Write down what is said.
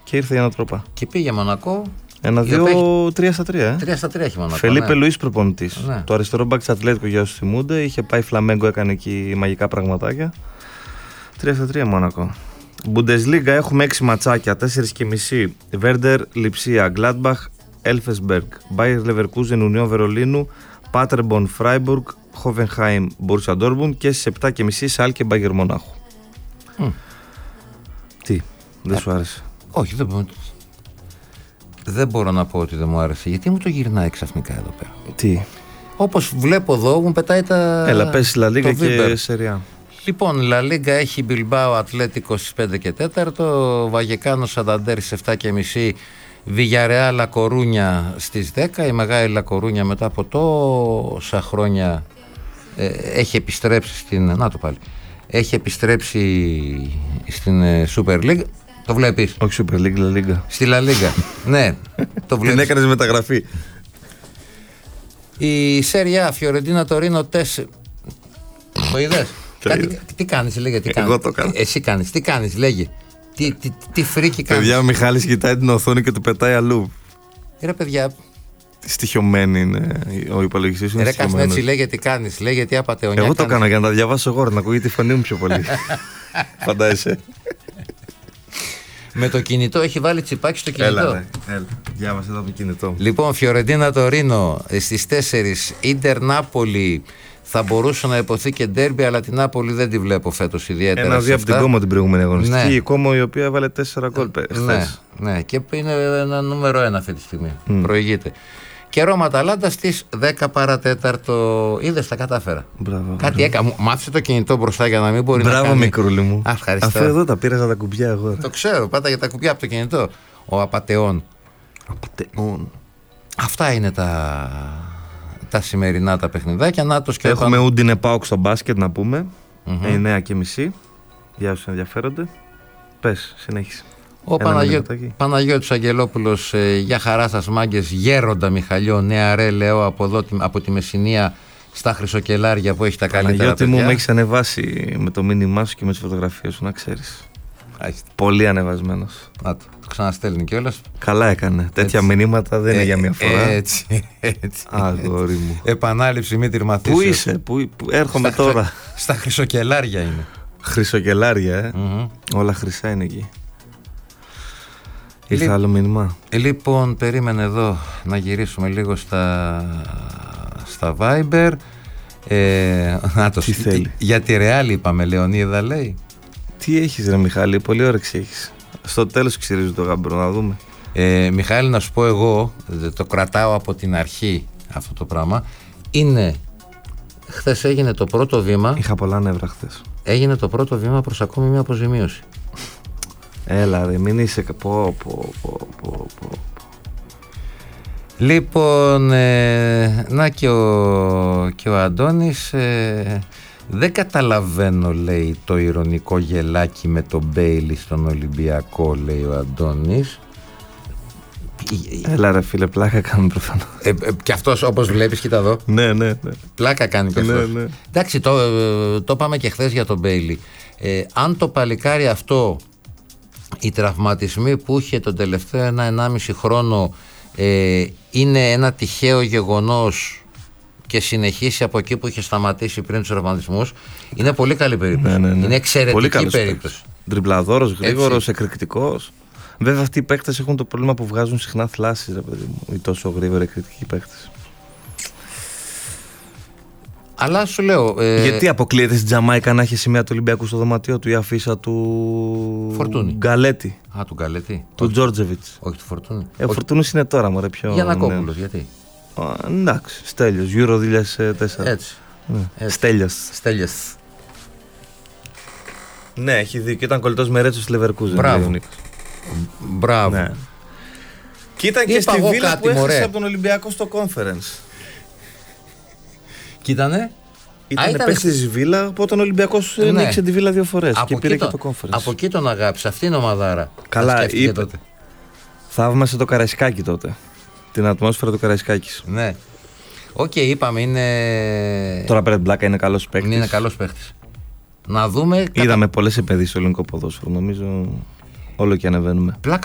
και ήρθε η ανατροπά. Και πήγε Μονακό. 1-2, 3-3. 3-3 έχει Μονακό. Φελίπε Λουίς προπονητής. Ναι. Το αριστερό μπακ της Ατλέτικο, για όσους θυμούνται, είχε πάει Φλαμέγκο, έκανε εκεί μαγικά πραγματάκια. 3-3 Μονακό. Bundesliga έχουμε 6 ματσάκια, 4,5. Βέρντερ, Λιψία, Γκλάντμπαχ, Έλφεσμπεργκ, Μπάιερ Λεβερκούζεν, Ουνιόν Βερολίνου, Πάτερμπον, Φράιμπουργκ, Χόβενχάιμ, Μπορουσία Ντόρτμουντ και στις 7,5 Σάλκε Μπάγερ Μονάχου. Τι, δεν σου άρεσε? Όχι, δεν μπορώ να πω ότι δεν μου άρεσε. Γιατί μου το γυρνάει ξαφνικά εδώ πέρα? Τι? Όπως βλέπω εδώ, μου πετάει τα. Έλα, πες Λα Λίγκα και Σεριά. Λοιπόν, Λα Λίγκα έχει Μπιλμπάο Ατλέτικο στις 5 και 4, Βαγεκάνο Σανταντέρ στις 7,5, Βιγιαρεάλ Λα Κορούνια στις 10. Η μεγάλη Λα Κορούνια μετά από τόσα χρόνια έχει επιστρέψει στην. Να το πάλι. Έχει επιστρέψει στην Super League. Το βλέπεις? Όχι Super League, Λα Λίγκα. Στη Λα Λίγκα. Ναι, το βλέπεις. Την έκανες μεταγραφή. Η Σέρια Φιωρεντίνα Τωρίνο 4. Το είδες? Τι κάνεις, λέγε, τι κάνεις? Εγώ το κάνω. Εσύ κάνεις, τι κάνεις, λέγε. Τι φρίκι κάνεις? Παιδιά, ο Μιχάλης κοιτάει την οθόνη και του πετάει αλλού. Ρε παιδιά. Στοιχειωμένη είναι ο υπολογιστής. Ρε κάθουν έτσι, λέγε τι κάνεις, λέγε τι απατεωνιά. Εγώ το κάνω για να τα διαβάσω εγώ, να ακούγεται η φωνή μου πιο πολύ. Φαντάζεσαι. Με το κινητό έχει βάλει τσιπάκι στο κινητό. Έλα, διάβασε εδώ το κινητό. Λοιπόν, Φιωρεντίνα Τωρίνο στις 4, Ίντερ Νάπολη. Θα μπορούσε να υποθεί και ντέρμπι, αλλά την Νάπολη δεν τη βλέπω φέτος ιδιαίτερα. 1-2 από την Κόμο την προηγούμενη αγωνιστική. Ναι. Η Κόμο η οποία έβαλε 4 γκολ. Ναι, και είναι ένα νούμερο 1 αυτή τη στιγμή. Προηγείται. Και Ρώμα Αταλάντα στις 10 παρατέταρτο. Είδες, τα κατάφερα. Μπράβο. Κάτι έκανα. Μάθησε το κινητό μπροστά για να μην μπορεί να κάνει. Μπράβο, μικρούλι μου. Ευχαριστώ. Αφού εδώ τα πήραζα τα κουμπιά εγώ. Το ξέρω, πάτα για τα κουμπιά από το κινητό. Ο απατεών. Αυτά είναι τα σημερινά τα παιχνιδάκια. Έχουμε Ούντινε Πάοκ στο μπάσκετ να πούμε. 9,5. Για όσους ενδιαφέρονται. Πες, συνέχισε. Ο Παναγιώτης Αγγελόπουλος, για χαρά σας μάγκες, Γέροντα Μιχαλιό, Νέα Ρε λέω από τη Μεσσηνία στα Χρυσοκελάρια που έχει τα καλύτερα παιδιά. Παναγιώτη μου, με έχεις ανεβάσει με το μήνυμά σου και με τις φωτογραφίες σου, να ξέρεις. Πολύ ανεβασμένος. Να το ξαναστέλνει κιόλας. Καλά έκανε. Τέτοια μηνύματα δεν είναι για μια φορά. Έτσι. Αγόρι μου. Επανάληψη μη τυρμαθήσεως. Πού είσαι, πού έρχομαι τώρα? Στα Χρυσοκελάρια είναι. Χρυσοκελάρια, όλα χρυσά είναι εκεί. Ήρθε άλλο μήνυμα. Λοιπόν, περίμενε εδώ να γυρίσουμε λίγο στα Viber. Τι θέλει? Για τη Ρεάλ είπαμε, Λεωνίδα λέει. Τι έχεις ρε Μιχάλη, πολύ όρεξη έχεις. Στο τέλος ξυρίζει το γάμπρο, να δούμε. Μιχάλη, να σου πω εγώ, το κρατάω από την αρχή αυτό το πράγμα. Είναι, χθες έγινε το πρώτο βήμα. Είχα πολλά νεύρα χθες. Έγινε το πρώτο βήμα προς ακόμη μια αποζημίωση. Έλα ρε, μην είσαι. Λοιπόν, να και ο Αντώνης, δεν καταλαβαίνω, λέει, το ειρωνικό γελάκι με τον Μπέιλι στον Ολυμπιακό, λέει ο Αντώνης. Έλα ρε φίλε, πλάκα κάνουν προφανώς. Και αυτός, όπως βλέπεις, κοίτα εδώ. Ναι. Πλάκα κάνει και αυτός. Ναι. Εντάξει, το είπαμε και χθες για τον Μπέιλι. Αν το παλικάρι αυτό, οι τραυματισμοί που είχε τον τελευταίο 1,5 χρόνο, είναι ένα τυχαίο γεγονός και συνεχίσει από εκεί που είχε σταματήσει πριν τους τραυματισμούς, είναι πολύ καλή περίπτωση. Ναι. Είναι εξαιρετική περίπτωση. Τριμπλαδόρος, γρήγορος, εκρηκτικός. Βέβαια αυτοί οι παίκτες έχουν το πρόβλημα που βγάζουν συχνά θλάσεις, ρε παιδί μου, οι τόσο γρήγοροι εκρηκτικοί παίκτες. Αλλά σου λέω. Γιατί αποκλείεται στην Τζαμάικα να έχει σημαία του Ολυμπιακού στο δωματιό του ή αφίσα του Φορτούνη. Γκαλέτη. Του Γκαλέτη. Του Τζόρτζεβιτς. Όχι του Φορτούνη. Ο Φορτούνης είναι τώρα, μωρέ, πιο. Γιαννακόπουλος, γιατί? Εντάξει, Στέλιος, Euro 2004. Έτσι. Στέλιος. Ναι, έχει δίκιο. Ήταν κολλητός με Ρέτσο στη Leverkusen. Μπράβο. Ναι. Και ήταν και στη Βίλα που έχασε από τον Ολυμπιακό στο Conference. Κοίτανε. Ήταν παίκτης της Βίλα, από τον Ολυμπιακός νίκησε τη Βίλα 2 φορές και πήρε και το Conference. Από εκεί τον αγάπησε, αυτή είναι ομαδάρα. Καλά, είπε. Θαύμασε το Καραϊσκάκι τότε. Την ατμόσφαιρα του Καραϊσκάκης. Ναι. Οκ, είπαμε, είναι. Τώρα πέρα Μπλάκα είναι καλός παίκτης. Είναι καλός παίκτης. Να δούμε. Είδαμε πολλές επενδύσεις στο ελληνικό ποδόσφαιρο. Νομίζω όλο και ανεβαίνουμε.